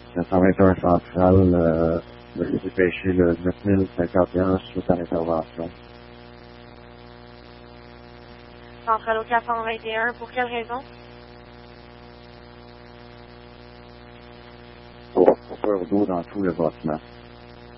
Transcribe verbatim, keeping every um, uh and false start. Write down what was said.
quatre cent vingt et un central, euh, je vais dépêcher le neuf mille cinquante et un suite à l'intervention. Central au quatre cent vingt et un, pour quelle raison? Pour coupure d'eau dans tout le bâtiment.